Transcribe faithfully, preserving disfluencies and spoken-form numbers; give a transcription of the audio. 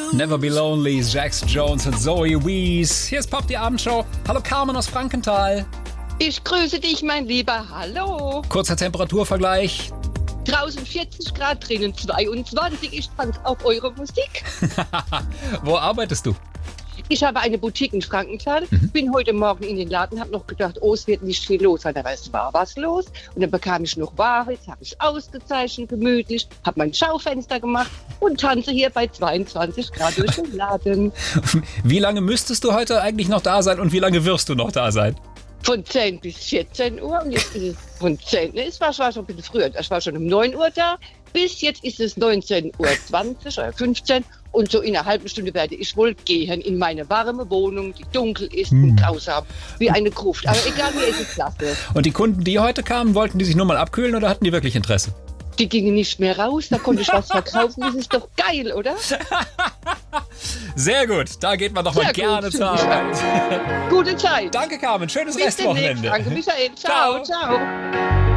Never Be Lonely, Jax Jones und Zoe Wees. Hier ist Pop, die Abendshow. Hallo Carmen aus Frankenthal. Ich grüße dich, mein Lieber. Hallo. Kurzer Temperaturvergleich. Draußen vierzig Grad, drinnen zweiundzwanzig. Ich tanze auf eure Musik. Wo arbeitest du? Ich habe eine Boutique in Frankenthal. Mhm. Bin heute Morgen in den Laden, habe noch gedacht, oh, es wird nicht viel los, weil da war was los. Und dann bekam ich noch Ware, jetzt habe ich ausgezeichnet, gemütlich, habe mein Schaufenster gemacht und tanze hier bei zweiundzwanzig Grad durch den Laden. Wie lange müsstest du heute eigentlich noch da sein und wie lange wirst du noch da sein? Von zehn bis vierzehn Uhr und jetzt ist es von zehn, ne, es war, war schon ein bisschen früher, ich war schon um neun Uhr da, bis jetzt ist es neunzehn Uhr zwanzig oder fünfzehn und so in einer halben Stunde werde ich wohl gehen in meine warme Wohnung, die dunkel ist Hm. und grausam, wie eine Gruft, aber egal, wie ist es klasse. Und die Kunden, die heute kamen, wollten die sich nur mal abkühlen oder hatten die wirklich Interesse? Die gingen nicht mehr raus, da konnte ich was verkaufen, das ist doch geil, oder? Sehr gut, da geht man doch mal Sehr gerne gut. zur Arbeit. Gute Zeit. Danke Carmen, schönes Bis demnächst. Restwochenende. Danke Michael, ciao, Ciao. ciao.